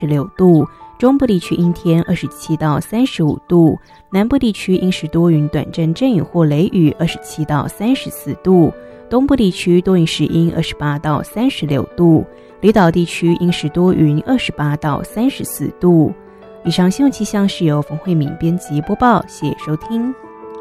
16度，中部地区阴天27到35度，南部地区阴时多云，短暂阵雨或雷雨27到34度，东部地区多云时阴28到36度，离岛地区阴时多云28到34度。以上新闻气象是由冯慧敏编辑播报，谢谢收听。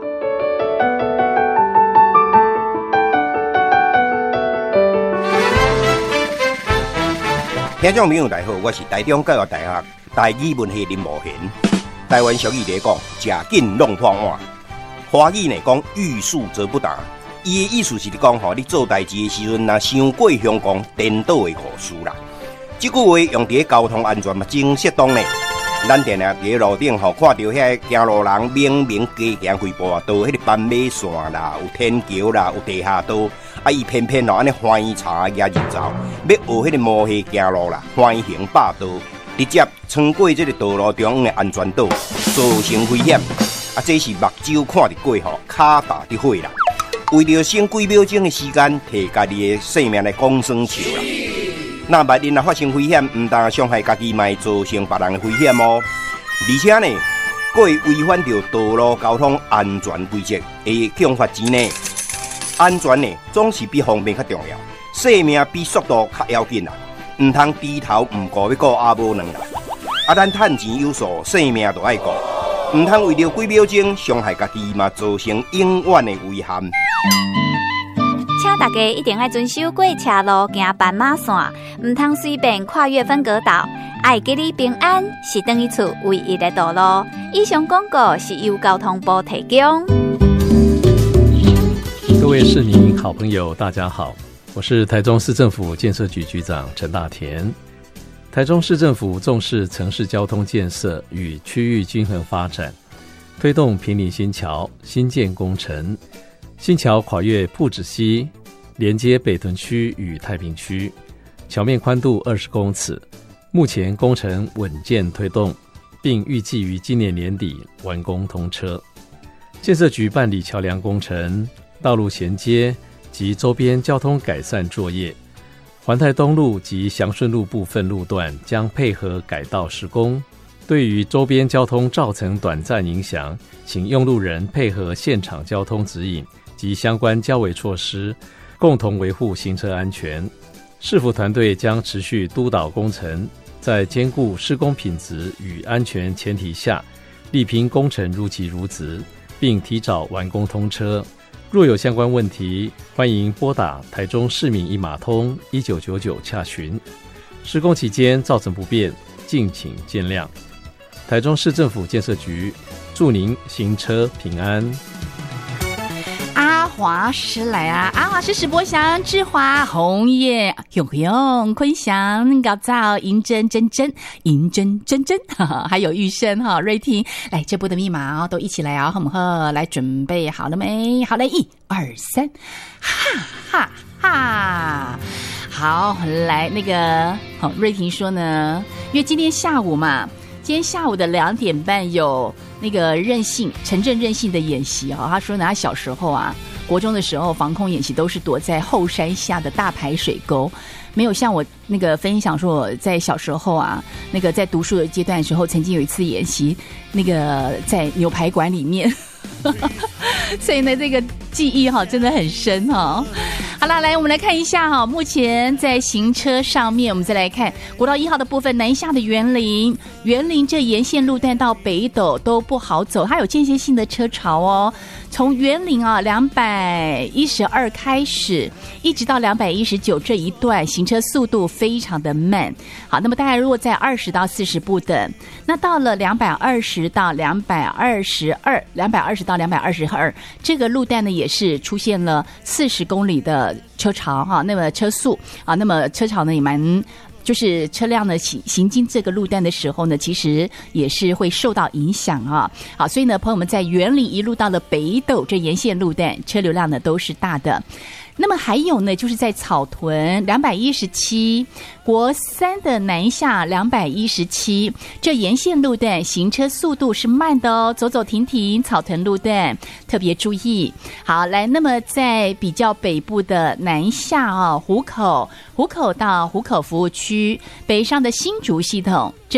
听众朋友大家好，我是台中教育大学台语文系林茂贤。台湾俗语来讲，食紧弄破碗。华语呢讲欲速则不达，伊的意思是讲你做代志的时阵，若伤过香港颠倒的误事啦。这句话用伫交通安全嘛真适当呢。咱定定伫路顶看到遐行路人明明加行几步啊，都迄个斑马线啦，有天桥啦，有地下道，伊偏偏安尼欢茶野日走，要学迄个摩西行路啦，欢行霸道，直接穿过这个道路中央的安全岛，造成危险。这是目睭看得过脚踏得火啦。为了省几秒钟的时间，替家己的性命来讲算笑啦。那万一发生危险，唔但伤害家己，嘛造成别人的危险哦。而且呢，佫会违反着道路交通安全规则，会奖罚钱呢。安全呢，总是比方便较重要，性命比速度较要紧啦。唔通低头唔顾要顾阿无两啦。咱趁钱有数，性命就爱顾，唔通为了几秒钟伤害家己，嘛造成永远的遗憾。 请大家一定要遵守过车路行斑马线，唔通随便跨越分隔岛。爱给你平安是等于厝唯一的道路。以上广告是由交通部提供。 各位市民好朋友大家好，我是台中市政府建设局局长陈大田。台中市政府重视城市交通建设与区域均衡发展，推动坪林新桥新建工程。新桥跨越朴子溪，连接北屯区与太平区，桥面宽度20公尺，目前工程稳健推动，并预计于今年年底完工通车。建设局办理桥梁工程、道路衔接及周边交通改善作业。环太东路及祥顺路部分路段将配合改道施工，对于周边交通造成短暂影响，请用路人配合现场交通指引及相关交维措施，共同维护行车安全。市府团队将持续督导工程，在兼顾施工品质与安全前提下，力拼工程如期如职，并提早完工通车。若有相关问题，欢迎拨打台中市民一码通1999洽询。施工期间造成不便，敬请见谅。台中市政府建设局祝您行车平安。 阿华师来啊！阿华师史博祥、志华、红叶、永永、坤祥、高照、银珍、银珍，还有玉生哈、瑞婷，来这波的密码都一起来啊！好不好？来准备好了没？好嘞，1、2、3，哈哈哈！好，来那个瑞婷说呢，因为今天下午嘛。今天下午的2点半有那个城镇韧性的演习哦。他说呢，他小时候啊，国中的时候防空演习都是躲在后山下的大排水沟，没有像我那个分享说，我在小时候啊，那个在读书的阶段的时候，曾经有一次演习，那个在牛排馆里面。所以呢，这个记忆真的很深哈。好啦，来我们来看一下哈，目前在行车上面，我们再来看国道1号的部分，南下的园林这沿线路段到北斗都不好走，它有间歇性的车潮哦。从园林212开始，一直到219这一段行车速度非常的慢。好，那么大概如果在20到40不等，那到了220到222这个路段呢，也是出现了40公里的车潮哈，那么车速啊，那么车潮呢也蛮。就是车辆呢行经这个路段的时候呢，其实也是会受到影响啊。好，所以呢，朋友们在园林一路到了北斗这沿线路段，车流量呢都是大的。那么还有呢，就是在草屯217国三的南下217这沿线路段行车速度是慢的哦，走走停停，草屯路段特别注意。好，来，那么在比较北部的南下虎口到虎口服务区，北上的新竹系统。